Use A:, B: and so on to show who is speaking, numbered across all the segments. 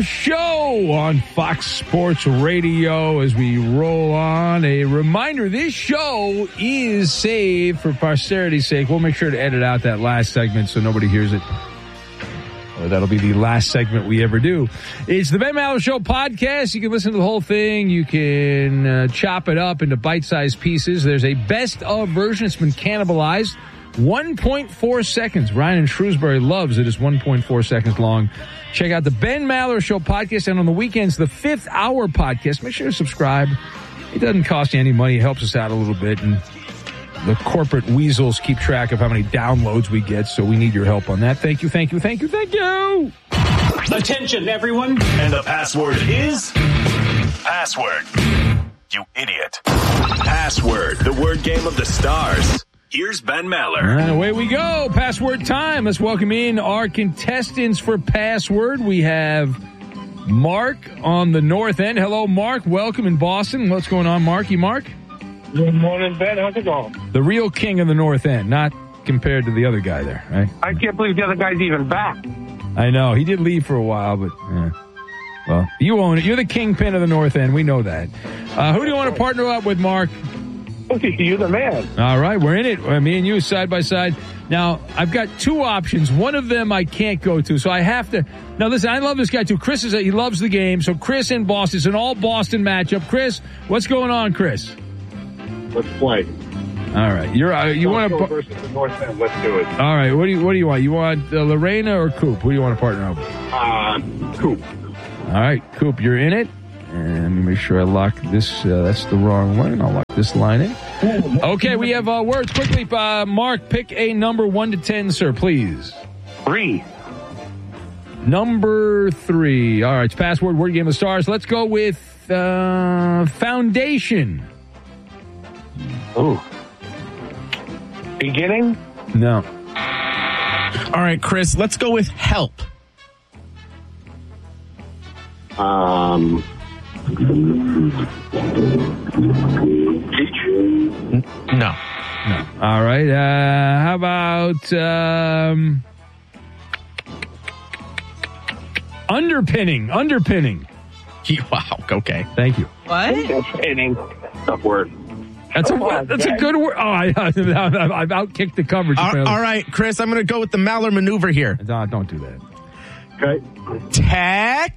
A: Maller Show on Fox Sports Radio. As we roll on, a reminder, this show is saved for posterity's sake. We'll make sure to edit out that last segment so nobody hears it. Or that'll be the last segment we ever do. It's the Ben Maller Show podcast. You can listen to the whole thing. You can chop it up into bite-sized pieces. There's a best-of version. It's been cannibalized. 1.4 seconds. Ryan in Shrewsbury loves it. It's 1.4 seconds long. Check out the Ben Maller Show podcast, and on the weekends, the 5th Hour podcast. Make sure to subscribe. It doesn't cost you any money. It helps us out a little bit, and the corporate weasels keep track of how many downloads we get, so we need your help on that. Thank you, thank you, thank you, thank you.
B: Attention, everyone. And the password is... Password. You idiot. Password, the word game of the stars. Here's Ben Maller.
A: All right, away we go. Password time. Let's welcome in our contestants for Password. We have Mark on the north end. Hello, Mark. Welcome in Boston. What's going on, Marky Mark?
C: Good morning, Ben. How's it going?
A: The real king of the north end, not compared to the other guy there, right?
C: I can't believe the other guy's even back.
A: I know. He did leave for a while, but well, you own it. You're the kingpin of the north end. We know that. Who do you want to partner up with, Mark?
C: You're the man.
A: All right, we're in it. Me and you side by side. Now, I've got two options. One of them I can't go to, so I have to. Now, listen, I love this guy, too. Chris he loves the game, so Chris in Boston. It's an all-Boston matchup. Chris, what's going on, Chris?
C: Let's play.
A: All right. You want to
C: versus the North End. Let's do it.
A: All right. What do you want? You want Lorena or Coop? Who do you want to partner up with?
C: Coop.
A: All right, Coop, you're in it. And let me make sure I lock this. That's the wrong one. I'll lock this line in. Okay, we have words. Quickly, Mark, pick a number 1 to 10, sir, please.
C: 3.
A: Number 3. All right, it's password, word game of the stars. Let's go with foundation.
C: Ooh. Beginning?
A: No.
D: All right, Chris, let's go with help.
C: Teach?
D: No.
A: All right. How about underpinning?
D: Wow. Okay.
A: Thank you.
E: What?
C: Underpinning. Tough word.
A: That's a good word. Oh, I've outkicked the coverage.
D: All right, Chris, I'm going to go with the Maller maneuver here.
A: Don't do that.
C: Okay.
D: Tech.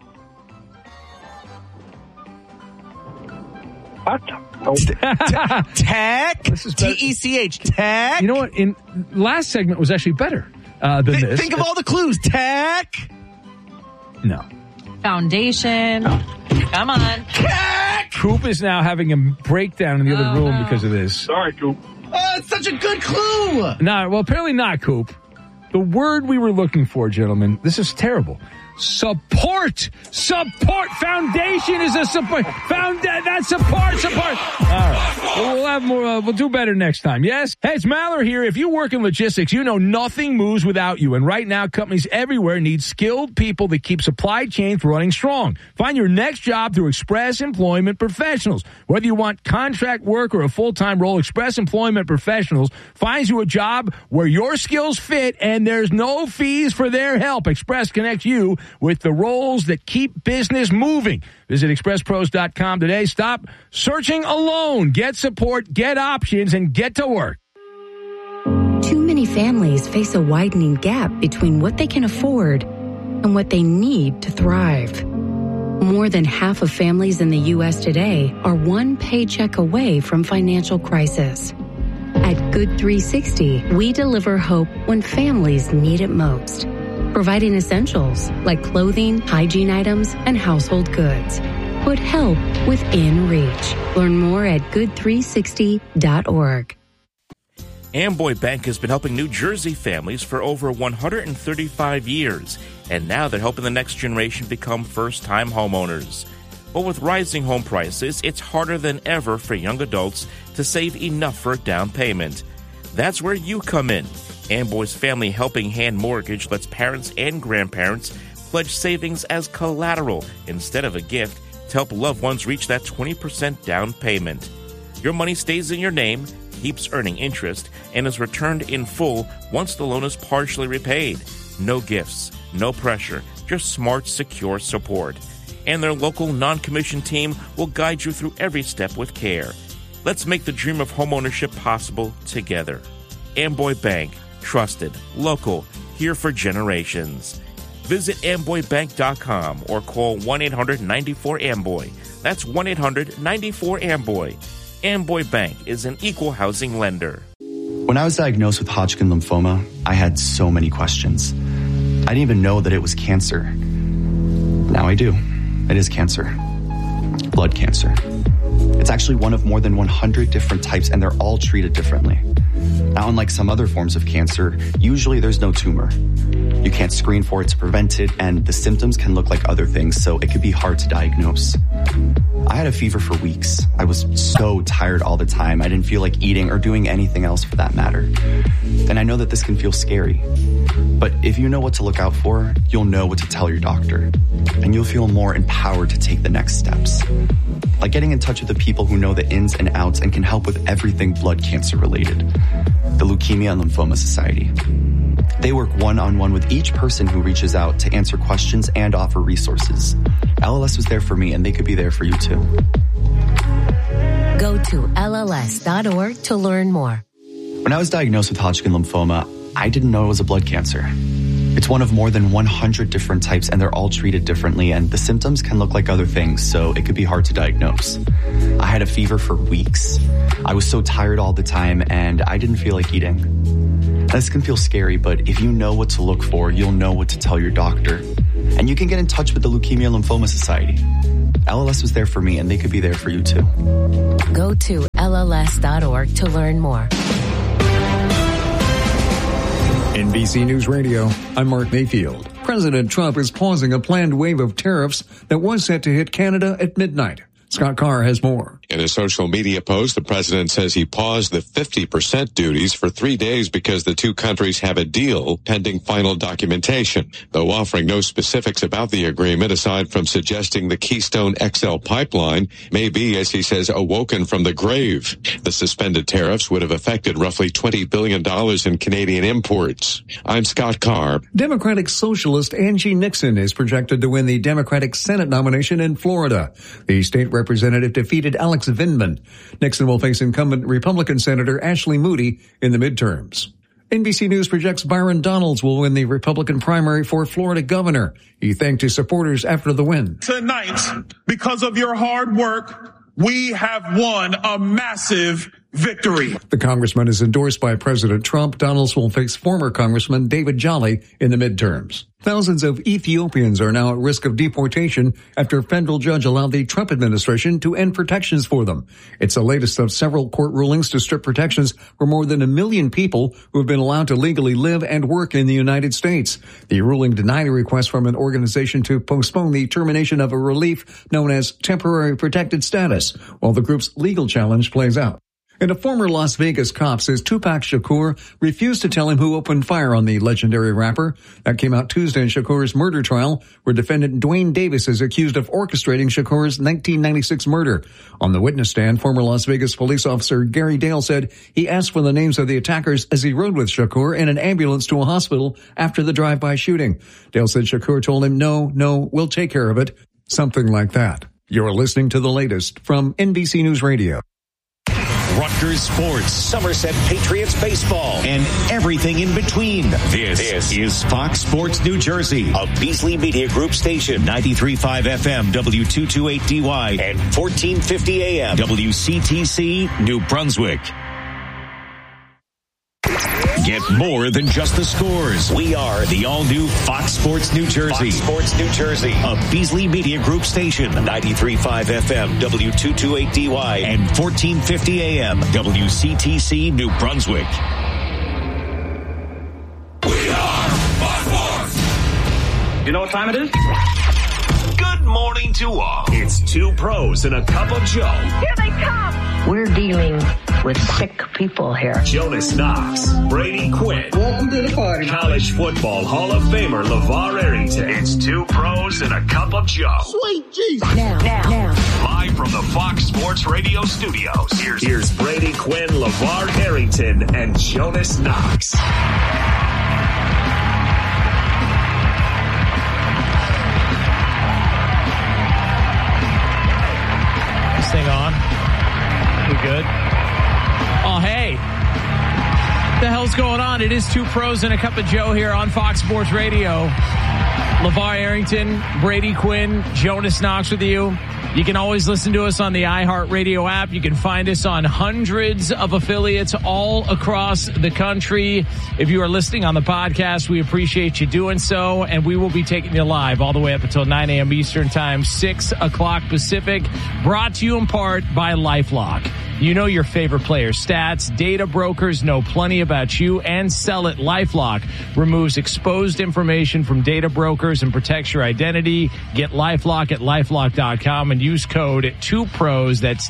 C: What? Oh.
D: Tech.
A: This is better.
D: T-E-C-H. Tech.
A: You know what? In last segment was actually better than this.
D: Think of all the clues. Tech.
A: No.
E: Foundation. Come on.
D: Tech.
A: Coop is now having a breakdown in the other room because of this.
C: Sorry, Coop.
D: Oh, it's such a good clue.
A: No, well, apparently not, Coop. The word we were looking for, gentlemen, this is terrible. Support. Foundation is a support. That's support. All right. We'll have more. We'll do better next time. Yes? Hey, it's Maller here. If you work in logistics, you know nothing moves without you. And right now, companies everywhere need skilled people that keep supply chains running strong. Find your next job through Express Employment Professionals. Whether you want contract work or a full-time role, Express Employment Professionals finds you a job where your skills fit and there's no fees for their help. Express connects you with the roles that keep business moving. Visit expresspros.com today. Stop searching alone. Get support, get options, and get to work.
F: Too many families face a widening gap between what they can afford and what they need to thrive. More than half of families in the U.S. today are one paycheck away from financial crisis. At Good 360, we deliver hope when families need it most, providing essentials like clothing, hygiene items, and household goods. Put help within reach. Learn more at good360.org.
G: Amboy Bank has been helping New Jersey families for over 135 years, and now they're helping the next generation become first-time homeowners. But with rising home prices, it's harder than ever for young adults to save enough for a down payment. That's where you come in. Amboy's Family Helping Hand Mortgage lets parents and grandparents pledge savings as collateral instead of a gift to help loved ones reach that 20% down payment. Your money stays in your name, keeps earning interest, and is returned in full once the loan is partially repaid. No gifts, no pressure, just smart, secure support. And their local non-commissioned team will guide you through every step with care. Let's make the dream of homeownership possible together. Amboy Bank, trusted, local, here for generations. Visit amboybank.com or call 1-800-94-AMBOY. That's 1-800-94-AMBOY. Amboy Bank is an equal housing lender.
H: When I was diagnosed with Hodgkin lymphoma, I had so many questions. I didn't even know that it was cancer. Now I do. It is cancer. Blood cancer. It's actually one of more than 100 different types, and they're all treated differently. Now, unlike some other forms of cancer, usually there's no tumor. You can't screen for it to prevent it, and the symptoms can look like other things, so it could be hard to diagnose. I had a fever for weeks. I was so tired all the time. I didn't feel like eating or doing anything else for that matter. And I know that this can feel scary. But if you know what to look out for, you'll know what to tell your doctor. And you'll feel more empowered to take the next steps. Like getting in touch with the people who know the ins and outs and can help with everything blood cancer related. The Leukemia and Lymphoma Society. They work one-on-one with each person who reaches out to answer questions and offer resources. LLS was there for me, and they could be there for you too.
I: Go to LLS.org to learn more.
H: When I was diagnosed with Hodgkin lymphoma, I didn't know it was a blood cancer. It's one of more than 100 different types, and they're all treated differently, and the symptoms can look like other things, so it could be hard to diagnose. I had a fever for weeks. I was so tired all the time, and I didn't feel like eating. This can feel scary, but if you know what to look for, you'll know what to tell your doctor. And you can get in touch with the Leukemia and Lymphoma Society. LLS was there for me, and they could be there for you too.
I: Go to LLS.org to learn more.
J: NBC News Radio, I'm Mark Mayfield. President Trump is pausing a planned wave of tariffs that was set to hit Canada at midnight. Scott Carr has more.
K: In a social media post, the president says he paused the 50% duties for 3 days because the two countries have a deal pending final documentation, though offering no specifics about the agreement aside from suggesting the Keystone XL pipeline may be, as he says, awoken from the grave. The suspended tariffs would have affected roughly $20 billion in Canadian imports. I'm Scott Carr.
J: Democratic Socialist Angie Nixon is projected to win the Democratic Senate nomination in Florida. The state representative defeated Alex Vindman. Nixon will face incumbent Republican Senator Ashley Moody in the midterms. NBC News projects Byron Donalds will win the Republican primary for Florida governor. He thanked his supporters after the win.
L: Tonight, because of your hard work, we have won a massive victory.
J: The congressman is endorsed by President Trump. Donalds will face former Congressman David Jolly in the midterms. Thousands of Ethiopians are now at risk of deportation after a federal judge allowed the Trump administration to end protections for them. It's the latest of several court rulings to strip protections for more than 1 million people who have been allowed to legally live and work in the United States. The ruling denied a request from an organization to postpone the termination of a relief known as temporary protected status, while the group's legal challenge plays out. And a former Las Vegas cop says Tupac Shakur refused to tell him who opened fire on the legendary rapper. That came out Tuesday in Shakur's murder trial, where defendant Dwayne Davis is accused of orchestrating Shakur's 1996 murder. On the witness stand, former Las Vegas police officer Gary Dale said he asked for the names of the attackers as he rode with Shakur in an ambulance to a hospital after the drive-by shooting. Dale said Shakur told him, no, we'll take care of it. Something like that. You're listening to the latest from NBC News Radio.
M: Rutgers Sports, Somerset Patriots baseball, and everything in between. This is Fox Sports New Jersey, a Beasley Media Group station, 93.5 FM, W228DY, and 1450 AM, WCTC, New Brunswick. Get more than just the scores. We are the all-new Fox Sports New Jersey. Fox Sports New Jersey, a Beasley Media Group station, 93.5 FM, W228DY, and 1450 AM, WCTC, New Brunswick.
B: We are Fox Sports.
N: You know what time it is?
B: Good morning to all. It's two pros and a cup of Joe.
O: Here they come. We're dealing with sick people here.
B: Jonas Knox, Brady Quinn.
P: Welcome to the party.
B: College football Hall of Famer LeVar Arrington. It's two pros and a cup of Joe.
P: Sweet Jesus.
O: Now.
B: Live from the Fox Sports Radio studios. Here's Brady Quinn, LeVar Arrington, and Jonas Knox.
A: It is Two Pros and a Cup of Joe here on Fox Sports Radio. LeVar Arrington, Brady Quinn, Jonas Knox with you. You can always listen to us on the iHeartRadio app. You can find us on hundreds of affiliates all across the country. If you are listening on the podcast, we appreciate you doing so. And we will be taking you live all the way up until 9 a.m. Eastern Time, 6 o'clock Pacific. Brought to you in part by LifeLock. You know your favorite players' stats. Data brokers know plenty about you and sell it. LifeLock removes exposed information from data brokers and protects your identity. Get LifeLock at LifeLock.com and use code 2PROS. That's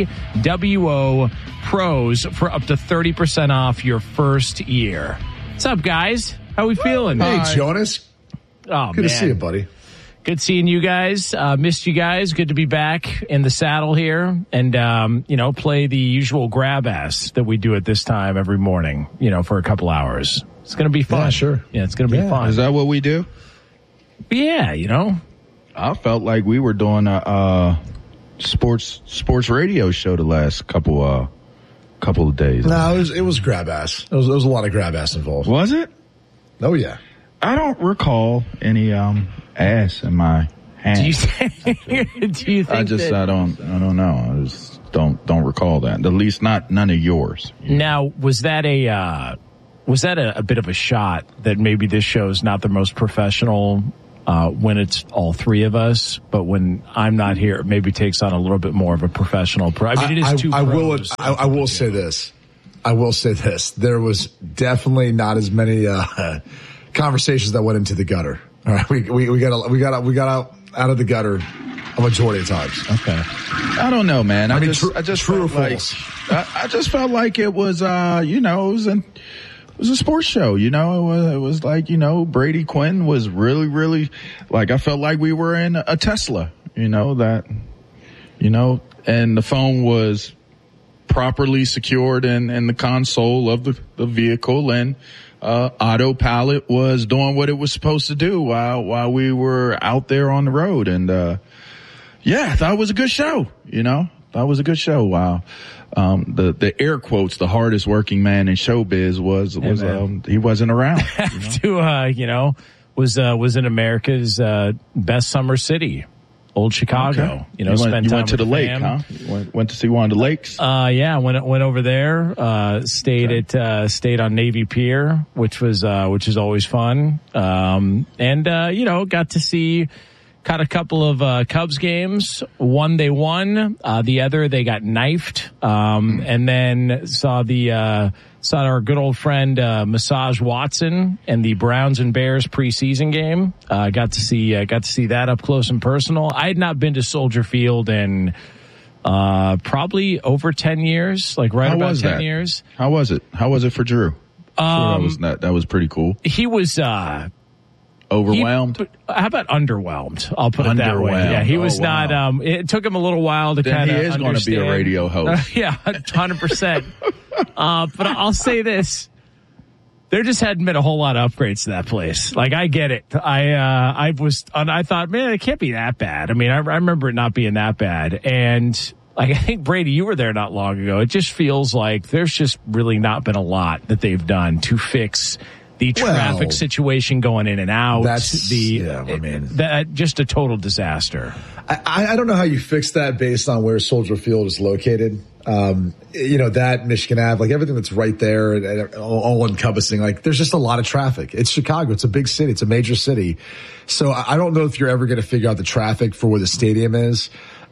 A: TWO PROS for up to 30% off your first year. What's up, guys? How we feeling?
N: Hey, Jonas.
A: Oh,
N: good
A: man.
N: to see you, buddy.
A: Good seeing you guys. Missed you guys. Good to be back in the saddle here and, play the usual grab ass that we do at this time every morning, for a couple hours. It's going to be fun.
N: Yeah, sure.
A: Yeah, it's going to be fun.
Q: Is that what we do?
A: Yeah,
Q: I felt like we were doing a sports radio show the last couple of days.
N: No, it was grab ass. There was a lot of grab ass involved.
Q: Was it?
N: Oh, yeah.
Q: I don't recall any ass in my hand.
A: Do you think
Q: I don't know. I just don't recall that. At least none of yours.
A: Now, was that a bit of a shot that maybe this show is not the most professional when it's all three of us, but when I'm not here, it maybe takes on a little bit more of a professional. It is two pros.
N: I will say this. There was definitely not as many conversations that went into the gutter. All right, we got out of the gutter a majority of times.
Q: Okay, I don't know, man. I just
N: true or
Q: false.
N: false.
Q: I just felt like it was, it was a sports show. It was like, Brady Quinn was really, really like, I felt like we were in a Tesla. And the phone was properly secured in the console of the vehicle, and autopilot was doing what it was supposed to do while we were out there on the road. And, I thought it was a good show, That was a good show. Wow. The air quotes, the hardest working man in showbiz was he wasn't around.
A: Was in America's, best summer city. Old Chicago,
Q: okay. You went to the lake, huh? You went to see one of the lakes?
A: Went over there, stayed on Navy Pier, which is always fun. Got to see, caught a couple of, Cubs games. One they won, the other they got knifed. And then saw our good old friend, Massage Watson and the Browns and Bears preseason game. Got to see that up close and personal. I had not been to Soldier Field in, probably over 10 years, like right about 10 years.
Q: How was it? How was it for Drew? That was pretty cool.
A: He was,
Q: overwhelmed?
A: How about underwhelmed? I'll put it that way. Yeah, he was not, it took him a little while to kind of understand.
Q: He is going to be a radio host.
A: 100%. But I'll say this. There just hadn't been a whole lot of upgrades to that place. Like, I get it. I thought, man, it can't be that bad. I mean, I remember it not being that bad. And like, I think Brady, you were there not long ago. It just feels like there's just really not been a lot that they've done to fix the traffic situation going in and out. Just a total disaster.
N: I don't know how you fix that based on where Soldier Field is located. That Michigan Ave, like everything that's right there and all encompassing, like there's just a lot of traffic. It's Chicago. It's a big city. It's a major city. So I don't know if you're ever going to figure out the traffic for where the stadium is.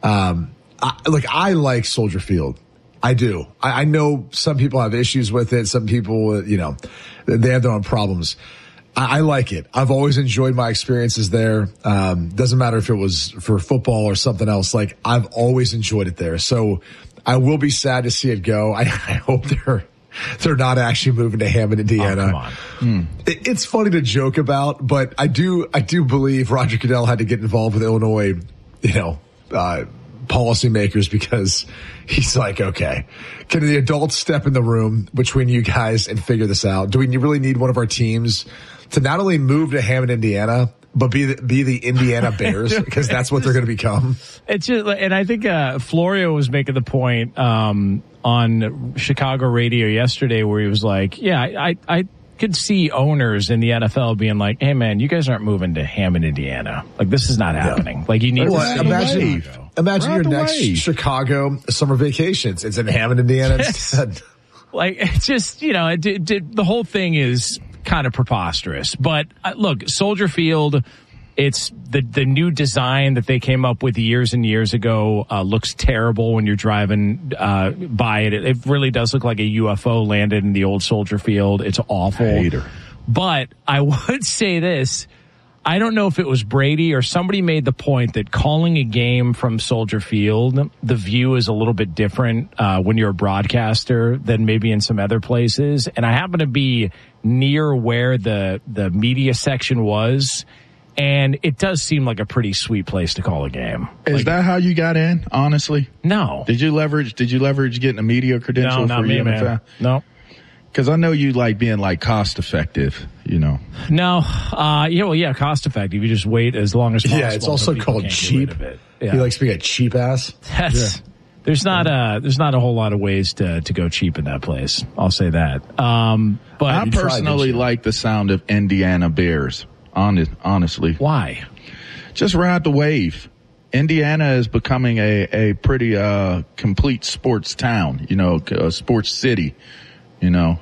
N: I like Soldier Field. I do. I know some people have issues with it. Some people, they have their own problems. I like it. I've always enjoyed my experiences there. Doesn't matter if it was for football or something else. Like, I've always enjoyed it there. So I will be sad to see it go. I hope they're not actually moving to Hammond, Indiana.
A: Oh, come on.
N: It's funny to joke about, but I do believe Roger Goodell had to get involved with Illinois, policymakers, because he's like, okay, can the adults step in the room between you guys and figure this out? Do we really need one of our teams to not only move to Hammond, Indiana, but be the Indiana Bears, because that's what they're going to become?
A: It's just, and I think Florio was making the point on Chicago radio yesterday, where he was like, "Yeah, I could see owners in the NFL being like, "Hey, man, you guys aren't moving to Hammond, Indiana. Like, this is not happening. Like, you need to
N: imagine your next Chicago summer vacations. It's in Hammond, Indiana instead.
A: Like, it's just, you know, the whole thing is kind of preposterous. But look, Soldier Field, it's the new design that they came up with years and years ago, looks terrible when you're driving by it. It really does look like a UFO landed in the old Soldier Field. It's awful.
Q: Hater.
A: But I would say this. I don't know if it was Brady or somebody made the point that calling a game from Soldier Field, the view is a little bit different when you're a broadcaster than maybe in some other places. And I happen to be near where the media section was, and it does seem like a pretty sweet place to call a game.
Q: Is that how you got in, honestly?
A: No.
Q: Did you leverage getting a media credential?
A: No, not
Q: for
A: me,
Q: UNFL?
A: man. No.
Q: Because I know you like being like cost effective, you know.
A: No, cost effective. You just wait as long as possible.
N: Yeah, it's also called cheap.
A: Yeah.
N: He likes being a cheap ass.
A: There's not a whole lot of ways to go cheap in that place. I'll say that. But
Q: I personally like the sound of Indiana Bears. Honestly,
A: why?
Q: Just ride the wave. Indiana is becoming a pretty complete sports town. You know, a sports city. You know,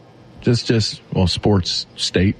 Q: sports state.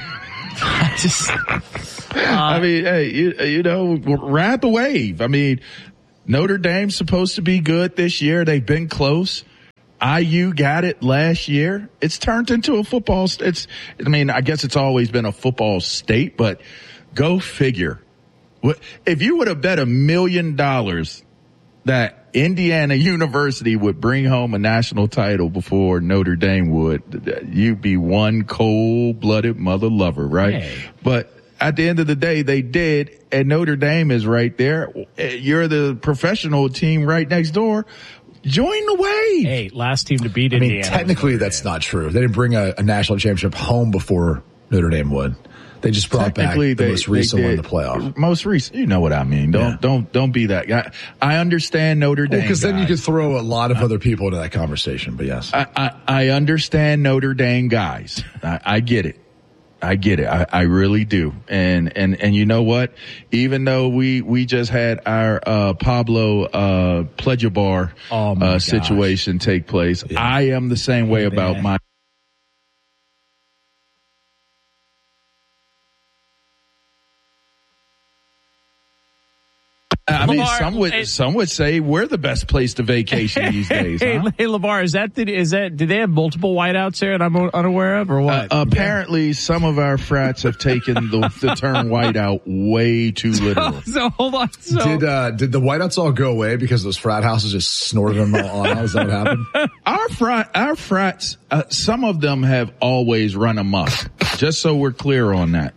Q: I mean, hey, you know, ride the wave. I mean, Notre Dame's supposed to be good this year. They've been close. IU got it last year. It's turned into a football. I guess it's always been a football state, but go figure. If you would have bet $1 million that Indiana University would bring home a national title before Notre Dame would, you'd be one cold-blooded mother lover, right?
A: Hey.
Q: But at the end of the day, they did, and Notre Dame is right there. You're the professional team right next door. Join the wave.
A: Hey, last team to beat Indiana.
N: Technically, that's not true. They didn't bring a national championship home before Notre Dame would. They just brought back the most recent one in the playoff.
Q: Most recent, you know what I mean. Don't be that guy. I understand Notre Dame.
N: Because then you could throw a lot of other people into that conversation. But yes,
Q: I understand Notre Dame guys. I get it. I really do. And you know what? Even though we just had our Pablo Plejabar situation take place, I am the same way about my. I mean,
A: LeVar,
Q: some would say we're the best place to vacation these days. Huh?
A: Hey, LeVar, do they have multiple whiteouts there that I'm unaware of, or what?
Q: Apparently, some of our frats have taken the term whiteout way too literal.
A: So hold on.
N: Did the whiteouts all go away because those frat houses just snorted them all on? Is that what happened?
Q: Our frats, some of them have always run amok. Just so we're clear on that.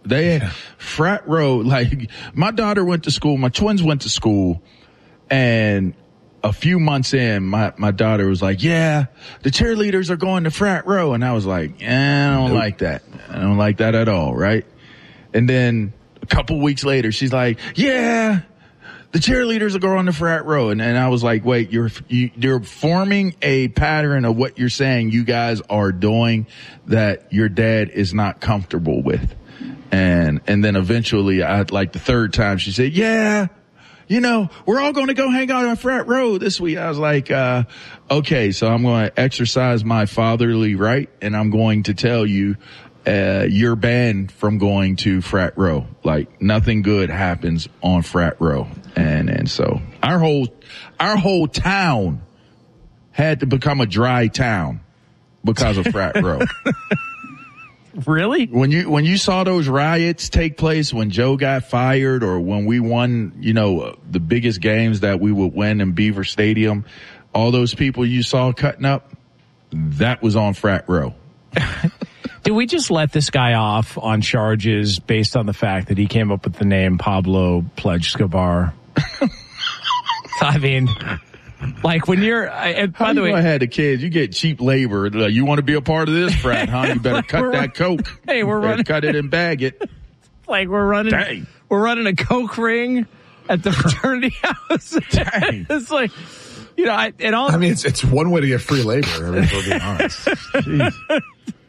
Q: Frat row, like my daughter went to school, my twins went to school, and a few months in, my daughter was like, yeah, the cheerleaders are going to frat row. And I was like, I don't like that. I don't like that at all, right? And then a couple weeks later, she's like, yeah, the cheerleaders are going to frat row. And I was like, wait, you're forming a pattern of what you're saying you guys are doing that your dad is not comfortable with. And then eventually, the third time, she said, yeah, you know, we're all going to go hang out on frat row this week. I was like, okay, so I'm going to exercise my fatherly right, and I'm going to tell you, you're banned from going to frat row. Like, nothing good happens on frat row. And so our whole town had to become a dry town because of frat row.
A: Really?
Q: When you saw those riots take place when Joe got fired, or when we won, you know, the biggest games that we would win in Beaver Stadium, all those people you saw cutting up, that was on frat row.
A: Did we just let this guy off on charges based on the fact that he came up with the name Pablo Plejabar? I mean, like when you're, by the way,
Q: I had the kids, you get cheap labor. You want to be a part of this frat, huh? You better cut that coke.
A: Hey, we're running,
Q: cut it and bag it.
A: Like we're running a coke ring at the fraternity house.
Q: Dang.
A: It's like, you know, I mean,
N: it's one way to get free labor. I mean, if we're being honest. Jeez.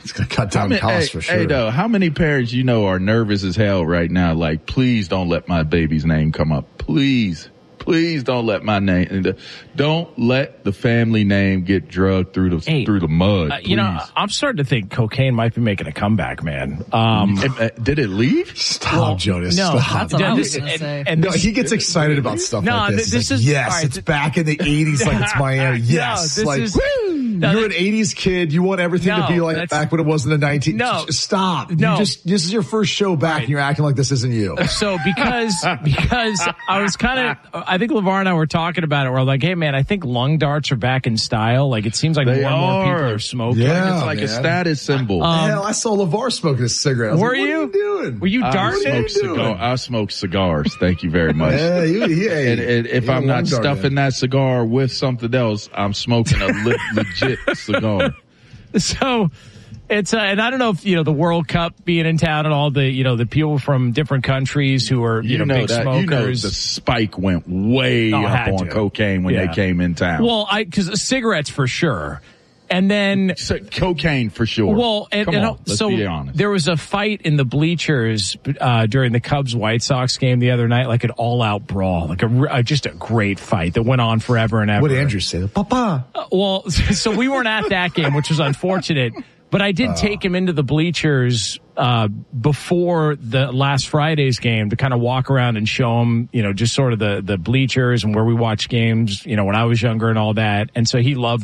N: It's going to cut down costs for sure.
Q: Hey, though, how many parents you know are nervous as hell right now? Like, please don't let my baby's name come up. Please don't let my name. Don't let the family name get drugged through the mud.
R: You know, I'm starting to think cocaine might be making a comeback, man.
Q: Did it leave?
N: Stop, Jonas.
E: No,
N: Stop.
E: that's what I was going to say.
N: No, he gets excited about stuff like this.
R: This
N: like,
R: is
N: yes,
R: right,
N: it's back in the 80s like it's Miami. Yes.
R: No,
N: like, you're an 80s kid. You want everything to be like back when it was in the 19.
R: No.
N: Stop.
R: No.
N: This is your first show back and you're acting like this isn't you.
R: So because I was I think LeVar and I were talking about it. We're like, hey man, I think lung darts are back in style. Like it seems like more and more people are smoking.
N: Yeah,
Q: it's like a status symbol.
N: Hell, I saw LeVar smoking a cigarette. I was
R: Were
N: like,
R: you?
N: What are you doing?
R: Were you darting?
Q: I smoke cigars. Thank you very much.
N: Yeah,
Q: and if I'm not stuffing that cigar with something else, I'm smoking a legit cigar.
R: So it's and I don't know if the World Cup being in town and all the the people from different countries who are big smokers.
Q: The spike went way up on cocaine when they came in town.
R: Well, because cigarettes for sure. And then
Q: cocaine for sure.
R: Well,
Q: let's be honest.
R: There was a fight in the bleachers during the Cubs White Sox game the other night, like an all-out brawl, like just a great fight that went on forever and ever.
N: What did Andrew say? Papa.
R: Well, so we weren't at that game, which was unfortunate. But I did take him into the bleachers before the last Friday's game to kind of walk around and show him, just sort of the bleachers and where we watch games, when I was younger and all that. And so he loved